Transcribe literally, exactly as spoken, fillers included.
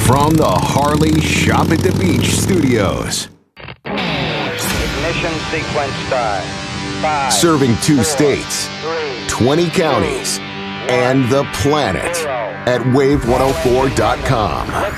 From the Harley Shop at the Beach studios. Ignition sequence start. Five, Serving two four, states, three, twenty counties, and the planet at wave one oh four dot com.